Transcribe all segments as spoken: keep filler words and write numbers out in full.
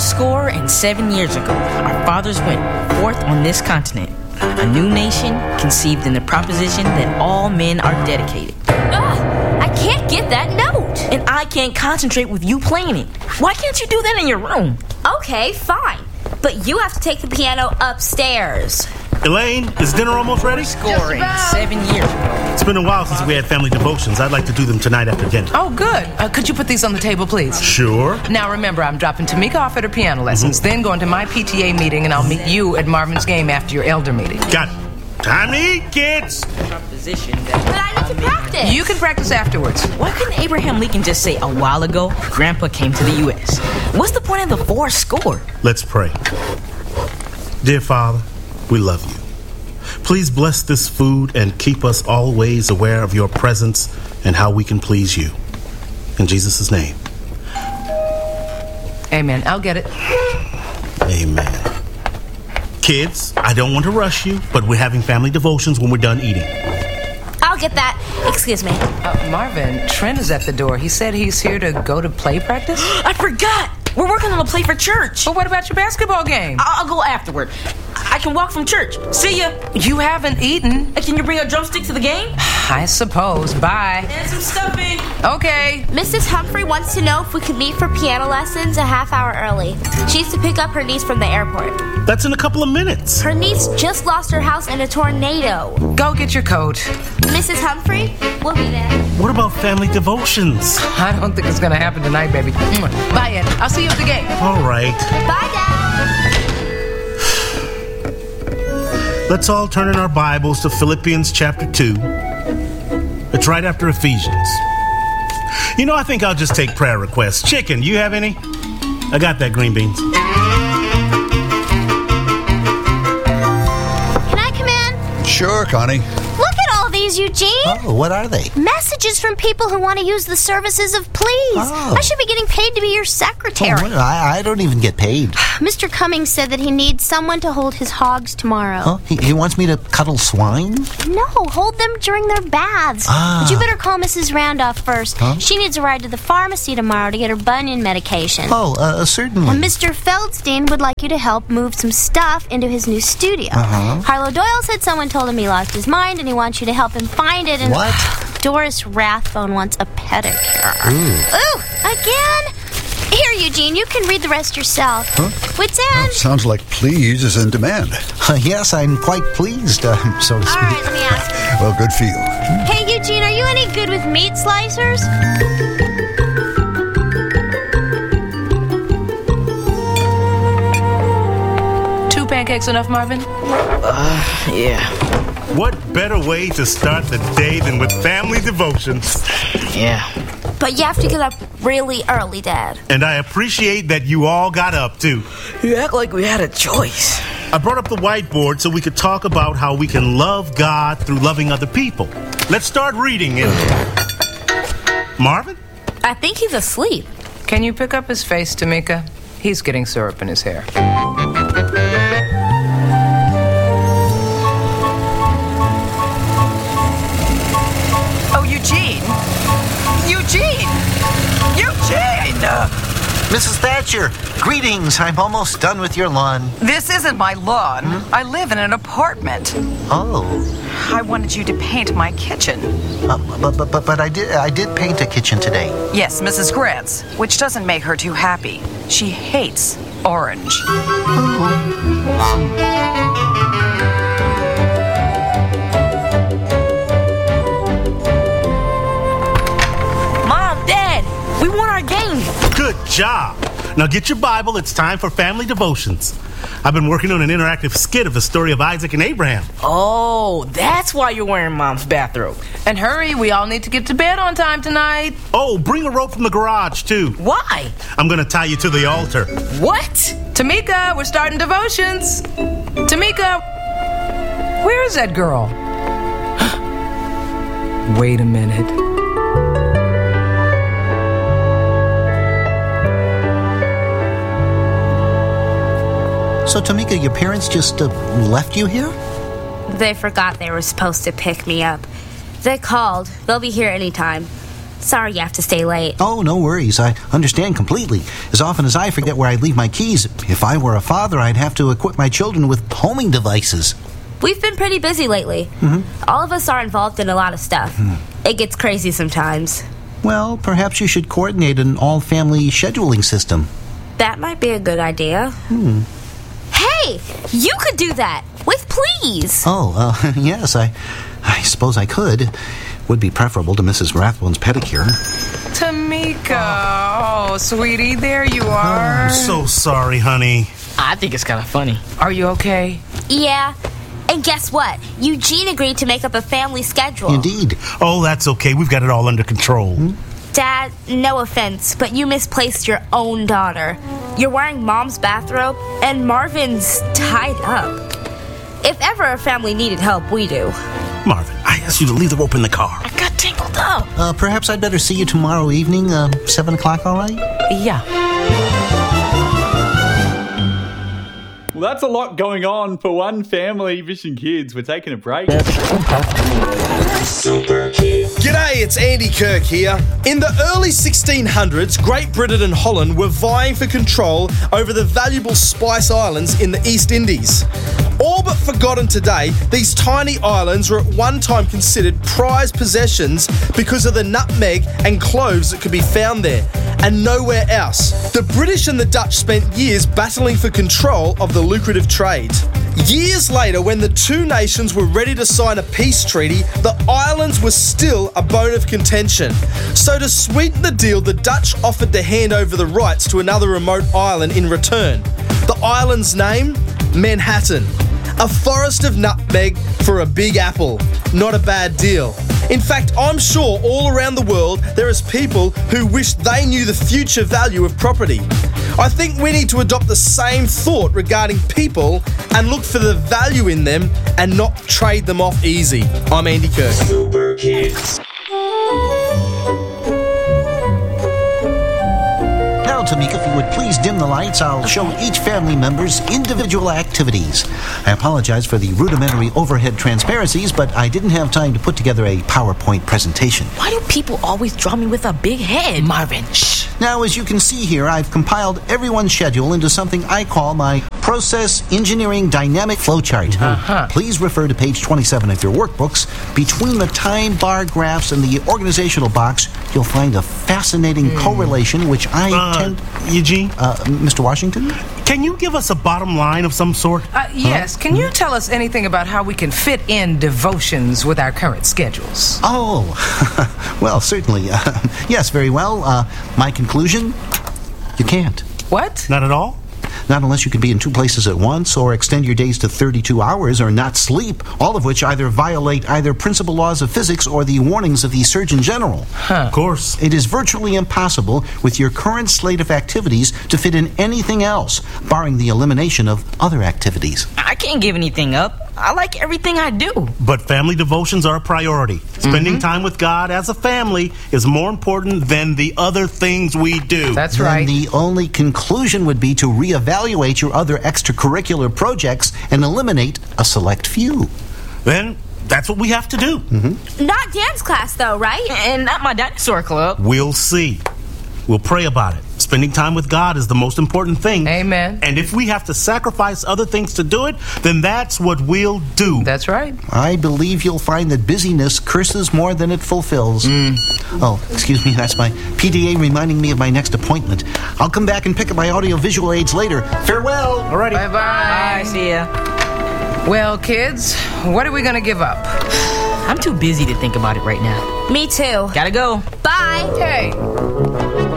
Fourscore and seven years ago, our fathers went forth on this continent, a new nation conceived in the proposition that all men are dedicated. Ugh, I can't get that note. And I can't concentrate with you playing it. Why can't you do that in your room? Okay, fine. But you have to take the piano upstairs. Elaine, is dinner almost ready? Scoring seven years ago. It's been a while since we had family devotions. I'd like to do them tonight after dinner. Oh, good. Uh, could you put these on the table, please? Sure. Now, remember, I'm dropping Tamika off at her piano lessons, mm-hmm. then going to my P T A meeting, and I'll meet you at Marvin's game after your elder meeting. Got it. Time to eat, kids. But I need to practice. You can practice afterwards. Why couldn't Abraham Lincoln just say a while ago, Grandpa came to the U S? What's the point of the four score? Let's pray. Dear Father, we love you. Please bless this food and keep us always aware of your presence and how we can please you. In Jesus' name. Amen. I'll get it. Amen. Kids, I don't want to rush you, but we're having family devotions when we're done eating. I'll get that. Excuse me. Uh, Marvin, Trent is at the door. He said he's here to go to play practice. I forgot. We're working on a play for church. But what about your basketball game? I'll, I'll go afterward. I can walk from church. See ya. You haven't eaten. Can you bring a drumstick to the game? I suppose. Bye. And some stuffing. Okay. Missus Humphrey wants to know if we could meet for piano lessons a half hour early. She needs to pick up her niece from the airport. That's in a couple of minutes. Her niece just lost her house in a tornado. Go get your coat. Missus Humphrey, we'll be there. What about family devotions? I don't think it's going to happen tonight, baby. Bye, Ed. I'll see you at the game. All right. Bye, Dad. Let's all turn in our Bibles to Philippians chapter two. It's right after Ephesians. You know, I think I'll just take prayer requests. Chicken, you have any? I got that, green beans. Can I come in? Sure, Connie. Look at all these, Eugene. Oh, what are they? Messages from people who want to use the services of Please. Oh. I should be getting paid to be your secretary. Oh, what? I, I don't even get paid. Mister Cummings said that he needs someone to hold his hogs tomorrow. Huh? He, he wants me to cuddle swine? No, hold them during their baths. Ah. But you better call Missus Randolph first. Huh? She needs a ride to the pharmacy tomorrow to get her bunion medication. Oh, uh, certainly. And Mister Feldstein would like you to help move some stuff into his new studio. Uh-huh. Harlow Doyle said someone told him he lost his mind and he wants you to help him find it. And What? Doris Rathbone wants a pedicure. Ooh. Ooh, again? Here, Eugene, you can read the rest yourself. Huh? Wits End? Sounds like Please is in demand. Uh, yes, I'm quite pleased, uh, so to speak. All right, let me ask you. Well, good for you. Hey, Eugene, are you any good with meat slicers? Two pancakes enough, Marvin? Uh, yeah. What better way to start the day than with family devotions? Yeah. But you have to get up really early, Dad. And I appreciate that you all got up, too. You act like we had a choice. I brought up the whiteboard so we could talk about how we can love God through loving other people. Let's start reading it. Marvin? I think he's asleep. Can you pick up his face, Tamika? He's getting syrup in his hair. Oh, Eugene! Eugene! Eugene! Missus Thatcher, greetings. I'm almost done with your lawn. This isn't my lawn. Hmm? I live in an apartment. Oh. I wanted you to paint my kitchen. Uh, but, but, but, but I did I did paint a kitchen today. Yes, Missus Grant's, which doesn't make her too happy. She hates orange. Mom, Dad, we won our game. Good job. Now get your Bible. It's time for family devotions. I've been working on an interactive skit of the story of Isaac and Abraham. Oh, that's why you're wearing Mom's bathrobe. And hurry, we all need to get to bed on time tonight. Oh, bring a rope from the garage, too. Why? I'm going to tie you to the altar. What? Tamika, we're starting devotions. Tamika, where is that girl? Wait a minute. So, Tamika, your parents just uh, left you here? They forgot they were supposed to pick me up. They called. They'll be here anytime. Sorry you have to stay late. Oh, no worries. I understand completely. As often as I forget where I leave my keys, if I were a father, I'd have to equip my children with homing devices. We've been pretty busy lately. Mm-hmm. All of us are involved in a lot of stuff. Mm. It gets crazy sometimes. Well, perhaps you should coordinate an all-family scheduling system. That might be a good idea. Hmm. Hey, you could do that with please. Oh, uh, yes, I, I suppose I could. Would be preferable to Missus Rathbone's pedicure. Tamika, oh, sweetie, there you are. I'm so sorry, honey. I think it's kind of funny. Are you okay? Yeah. And guess what? Eugene agreed to make up a family schedule. Indeed. Oh, that's okay. We've got it all under control. Hmm? Dad, no offense, but you misplaced your own daughter. You're wearing Mom's bathrobe, and Marvin's tied up. If ever a family needed help, we do. Marvin, I asked you to leave the rope in the car. I got tangled up. Uh, perhaps I'd better see you tomorrow evening, uh, seven o'clock, all right? Yeah. Well, that's a lot going on for one family. Vision Kids, we're taking a break. Super Kids. G'day, it's Andy Kirk here. In the early sixteen hundreds, Great Britain and Holland were vying for control over the valuable Spice Islands in the East Indies. All but forgotten today, these tiny islands were at one time considered prized possessions because of the nutmeg and cloves that could be found there, and nowhere else. The British and the Dutch spent years battling for control of the lucrative trade. Years later, when the two nations were ready to sign a peace treaty, the islands were still a bone of contention. So to sweeten the deal, the Dutch offered to hand over the rights to another remote island in return. The island's name? Manhattan. A forest of nutmeg for a big apple. Not a bad deal. In fact, I'm sure all around the world there is people who wish they knew the future value of property. I think we need to adopt the same thought regarding people and look for the value in them and not trade them off easy. I'm Andy Kirk. Super Kids. Now, Tamika, if you would please dim the lights, I'll show each family member's individual activities. I apologize for the rudimentary overhead transparencies, but I didn't have time to put together a PowerPoint presentation. Why do people always draw me with a big head? Marvin, shh. Now, as you can see here, I've compiled everyone's schedule into something I call my Process Engineering Dynamic Flowchart. Uh-huh. Please refer to page twenty-seven of your workbooks. Between the time bar graphs and the organizational box, you'll find a fascinating mm. correlation, which I uh, tend... Eugene? Uh, Mister Washington? Can you give us a bottom line of some sort? Uh, yes. Huh? Can you tell us anything about how we can fit in devotions with our current schedules? Oh, well, certainly. Uh, yes, very well. Uh, my conclusion? You can't. What? Not at all? Not unless you can be in two places at once, or extend your days to thirty-two hours, or not sleep, all of which either violate either principal laws of physics or the warnings of the Surgeon General. Huh. Of course. It is virtually impossible with your current slate of activities to fit in anything else, barring the elimination of other activities. I can't give anything up. I like everything I do. But family devotions are a priority. Spending Mm-hmm. time with God as a family is more important than the other things we do. That's Then right. the only conclusion would be to reevaluate your other extracurricular projects and eliminate a select few. Then that's what we have to do. Mm-hmm. Not dance class, though, right? And not my dinosaur club. We'll see. We'll pray about it. Spending time with God is the most important thing. Amen. And if we have to sacrifice other things to do it, then that's what we'll do. That's right. I believe you'll find that busyness curses more than it fulfills. Mm. Oh, excuse me, that's my P D A reminding me of my next appointment. I'll come back and pick up my audio-visual aids later. Farewell! Alrighty. Bye-bye. Bye, see ya. Well, kids, what are we going to give up? I'm too busy to think about it right now. Me too. Gotta go. Bye. Hey.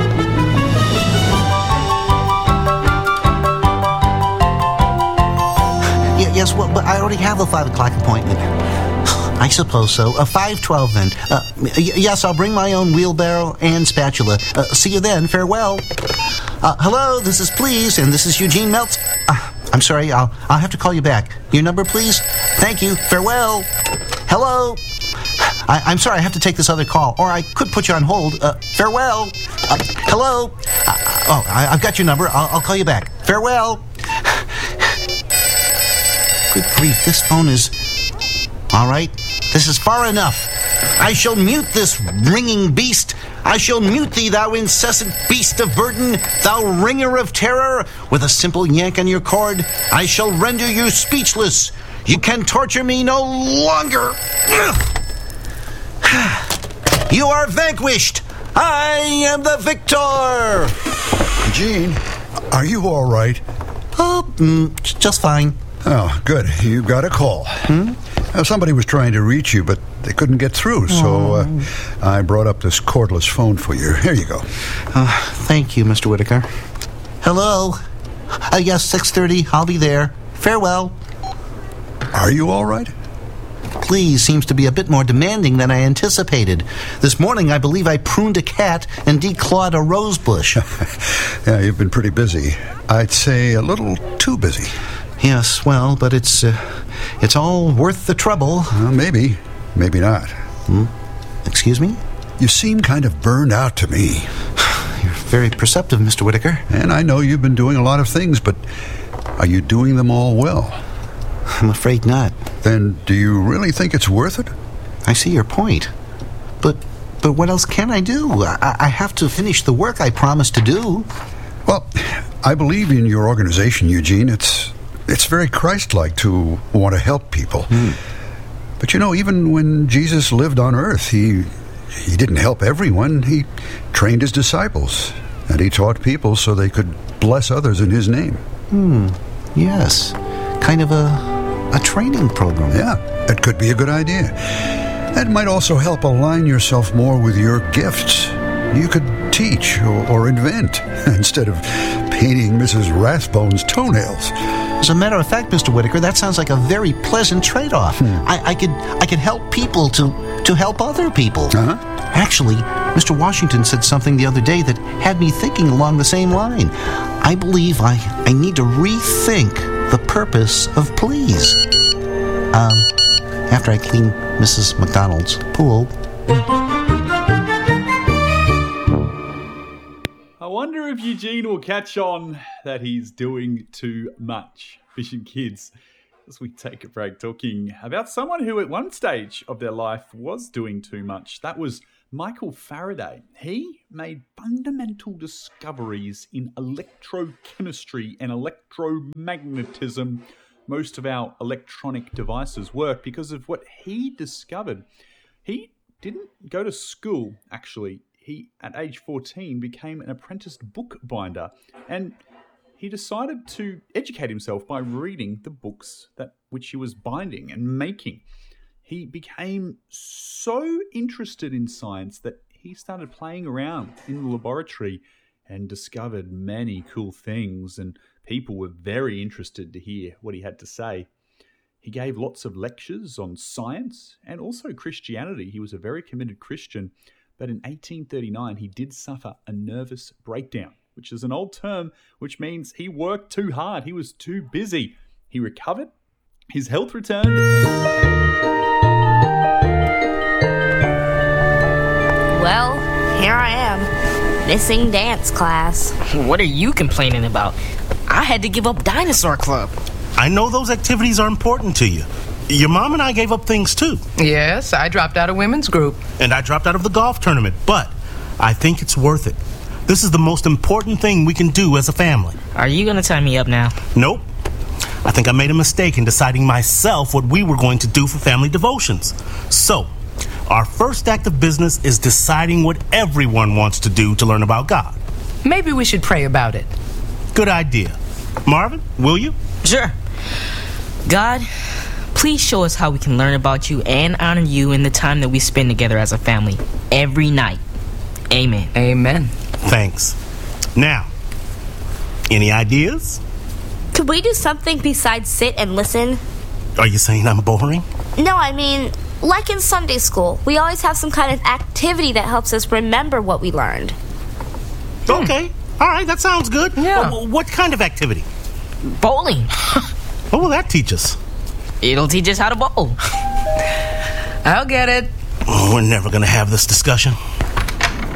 Y- yes, well, but I already have a five o'clock appointment. I suppose so. A five twelve then. Uh, y- yes, I'll bring my own wheelbarrow and spatula. Uh, see you then. Farewell. Uh, hello, this is Please, and this is Eugene Meltz. Uh, I'm sorry, I'll I'll have to call you back. Your number, please? Thank you. Farewell. Hello. I, I'm sorry, I have to take this other call, or I could put you on hold. Uh, farewell. Uh, hello. Uh, oh, I, I've got your number. I'll, I'll call you back. Farewell. Good grief, this phone is... All right, this is far enough. I shall mute this ringing beast. I shall mute thee, thou incessant beast of burden, thou ringer of terror. With a simple yank on your cord, I shall render you speechless. You can torture me no longer. You are vanquished. I am the victor. Gene, are you all right? Oh, mm, just fine. Oh, good. You got a call. Hmm? Uh, somebody was trying to reach you, but they couldn't get through, so uh, I brought up this cordless phone for you. Here you go. Uh, thank you, Mister Whitaker. Hello? Uh, yes, six thirty. I'll be there. Farewell. Are you all right? Please seems to be a bit more demanding than I anticipated. This morning, I believe I pruned a cat and declawed a rose bush. Yeah, you've been pretty busy. I'd say a little too busy. Yes, well, but it's uh, it's all worth the trouble. Well, maybe. Maybe not. Hmm? Excuse me? You seem kind of burned out to me. You're very perceptive, Mister Whitaker. And I know you've been doing a lot of things, but are you doing them all well? I'm afraid not. Then do you really think it's worth it? I see your point. But but what else can I do? I, I have to finish the work I promised to do. Well, I believe in your organization, Eugene. It's it's very Christ-like to want to help people. Hmm. But you know, even when Jesus lived on earth, he he didn't help everyone. He trained his disciples, and he taught people so they could bless others in his name. Hmm. Yes. Kind of a a training program. Yeah, it could be a good idea. That might also help align yourself more with your gifts. You could teach or, or invent instead of painting Missus Rathbone's toenails. As a matter of fact, Mister Whitaker, that sounds like a very pleasant trade-off. Hmm. I, I could I could help people to, to help other people. Uh-huh. Actually, Mister Washington said something the other day that had me thinking along the same line. I believe I, I need to rethink the purpose of please. Um, after I clean Missus McDonald's pool. I wonder if Eugene will catch on that he's doing too much. Vision Kids, as we take a break, talking about someone who at one stage of their life was doing too much. That was Michael Faraday. He made fundamental discoveries in electrochemistry and electromagnetism. Most of our electronic devices work because of what he discovered. He didn't go to school, actually. He, at age fourteen, became an apprenticed bookbinder, and he decided to educate himself by reading the books that which he was binding and making. He became so interested in science that he started playing around in the laboratory and discovered many cool things, and people were very interested to hear what he had to say. He gave lots of lectures on science and also Christianity. He was a very committed Christian, but in eighteen thirty-nine he did suffer a nervous breakdown, which is an old term which means he worked too hard. He was too busy. He recovered, his health returned. Well, here I am, missing dance class. What are you complaining about? I had to give up Dinosaur Club. I know those activities are important to you. Your mom and I gave up things too. Yes, I dropped out of women's group. And I dropped out of the golf tournament, but I think it's worth it. This is the most important thing we can do as a family. Are you going to tie me up now? Nope. I think I made a mistake in deciding myself what we were going to do for family devotions. So, our first act of business is deciding what everyone wants to do to learn about God. Maybe we should pray about it. Good idea. Marvin, will you? Sure. God, please show us how we can learn about you and honor you in the time that we spend together as a family every night. Amen. Amen. Thanks. Now, any ideas? Could we do something besides sit and listen? Are you saying I'm boring? No, I mean, like in Sunday school, we always have some kind of activity that helps us remember what we learned. Okay. All right, that sounds good. Yeah. Uh, what kind of activity? Bowling. What will that teach us? It'll teach us how to bowl. I'll get it. Oh, we're never going to have this discussion.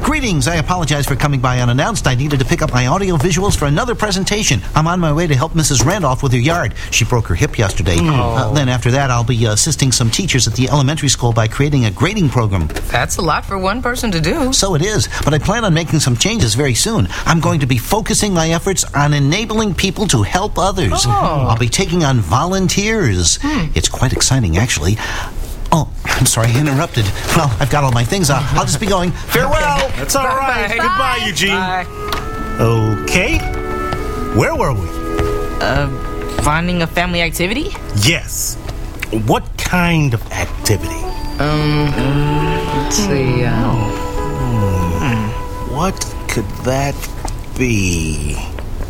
Greetings. I apologize for coming by unannounced. I needed to pick up my audio visuals for another presentation. I'm on my way to help Missus Randolph with her yard. She broke her hip yesterday. Uh, then after that, I'll be uh, assisting some teachers at the elementary school by creating a grading program. That's a lot for one person to do. So it is, but I plan on making some changes very soon. I'm going to be focusing my efforts on enabling people to help others. Oh. I'll be taking on volunteers. Hmm. It's quite exciting, actually. Oh, I'm sorry, I interrupted. Well, I've got all my things out. I'll just be going. Farewell. That's all right. Bye. Goodbye, Eugene. Bye. Okay. Where were we? Uh, finding a family activity? Yes. What kind of activity? Um, let's see. Uh, Hmm. What could that be?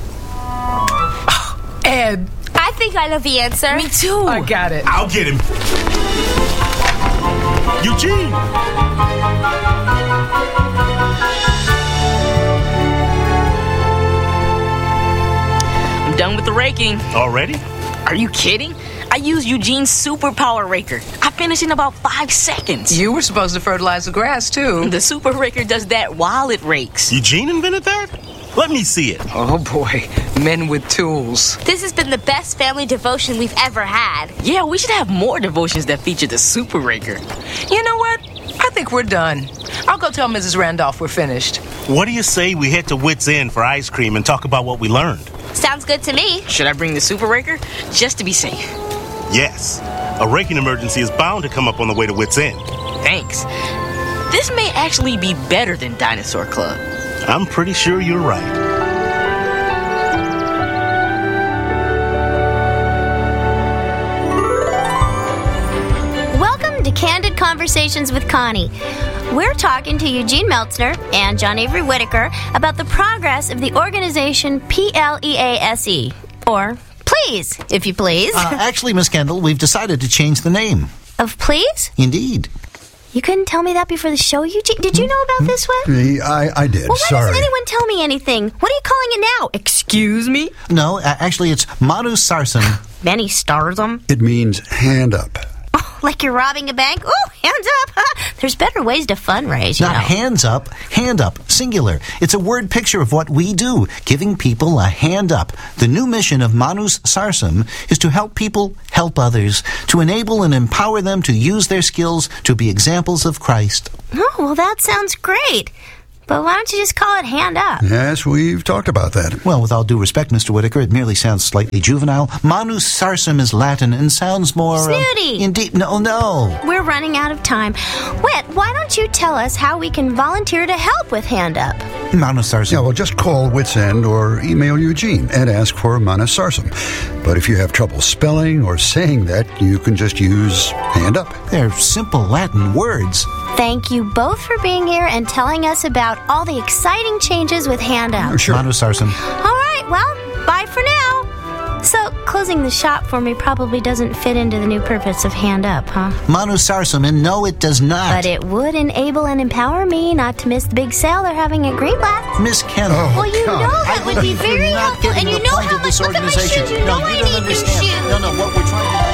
Ed. I think I know the answer. Me too. I got it. I'll get him. Eugene! I'm done with the raking. Already? Are you kidding? I used Eugene's superpower raker. I finished in about five seconds. You were supposed to fertilize the grass, too. The super raker does that while it rakes. Eugene invented that? Let me see it. Oh, boy. Men with tools. This has been the best family devotion we've ever had. Yeah, we should have more devotions that feature the super raker. You know what? I think we're done. I'll go tell Missus Randolph we're finished. What do you say we head to Wits End for ice cream and talk about what we learned? Sounds good to me. Should I bring the super raker? Just to be safe. Yes. A raking emergency is bound to come up on the way to Wits End. Thanks. This may actually be better than Dinosaur Club. I'm pretty sure you're right. Welcome to Candid Conversations with Connie. We're talking to Eugene Meltzner and John Avery Whitaker about the progress of the organization P L E A S E, or Please, if you please. Uh, actually, Miss Kendall, we've decided to change the name. Of Please? Indeed. You couldn't tell me that before the show, Eugene? Did you know about this one? Me, I, I did. Well, why Sorry. doesn't anyone tell me anything? What are you calling it now? Excuse me? No, uh, actually, it's Manu Sarsam. Many stars them. It means hand up. Oh, like you're robbing a bank? Oh, hands up. There's better ways to fundraise, you Not know. hands up, hand up, singular. It's a word picture of what we do, giving people a hand up. The new mission of Manus Sarsam is to help people help others, to enable and empower them to use their skills to be examples of Christ. Oh, well, that sounds great. But why don't you just call it hand up? Yes, we've talked about that. Well, with all due respect, Mister Whitaker, it merely sounds slightly juvenile. Manus Sarsam is Latin and sounds more... uh, Snooty. indeed, no, no. We're running out of time. Whit, why don't you tell us how we can volunteer to help with Hand Up? Manus Sarsam. Yeah, well, just call Wits End or email Eugene and ask for Manus Sarsam. But if you have trouble spelling or saying that, you can just use hand up. They're simple Latin words. Thank you both for being here and telling us about all the exciting changes with Hand Up. Sure. Manus Sarsam. All right, well, bye for now. So, closing the shop for me probably doesn't fit into the new purpose of Hand Up, huh? Manus Sarsam, and no, it does not. But it would enable and empower me not to miss the big sale they're having at Greenblatt. Miss Kendall. Oh, Well, you God. know that I would be believe very you're not helpful, getting and you the know point how of this much. Look at my organization. shoes. You no, know you I don't need new understand. shoes. No, no, what we're trying to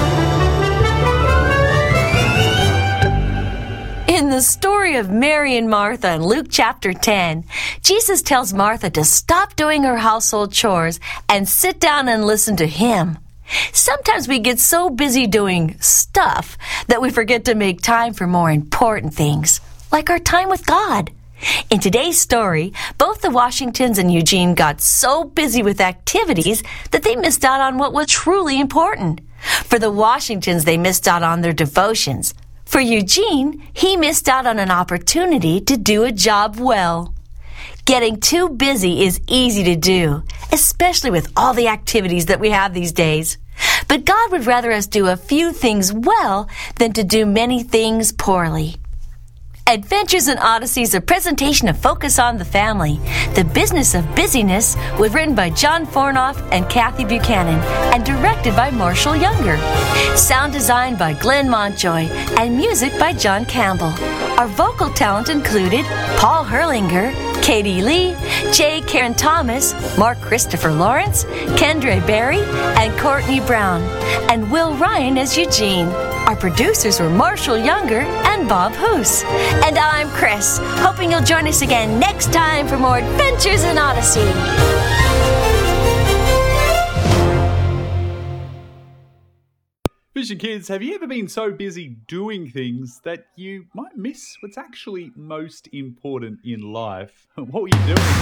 In the story of Mary and Martha in Luke chapter ten, Jesus tells Martha to stop doing her household chores and sit down and listen to him. Sometimes we get so busy doing stuff that we forget to make time for more important things, like our time with God. In today's story, both the Washingtons and Eugene got so busy with activities that they missed out on what was truly important. For the Washingtons, they missed out on their devotions. For Eugene, he missed out on an opportunity to do a job well. Getting too busy is easy to do, especially with all the activities that we have these days. But God would rather us do a few things well than to do many things poorly. Adventures in Odyssey is a presentation of Focus on the Family. The Business of Busyness was written by John Fornoff and Kathy Buchanan and directed by Marshall Younger. Sound design by Glenn Montjoy and music by John Campbell. Our vocal talent included Paul Herlinger, Katie Lee, J. Karen Thomas, Mark Christopher Lawrence, Kendra Berry, and Courtney Brown, and Will Ryan as Eugene. Our producers were Marshall Younger and Bob Hoos. And I'm Chris, hoping you'll join us again next time for more Adventures in Odyssey. Vision Kids, have you ever been so busy doing things that you might miss what's actually most important in life? What were you doing?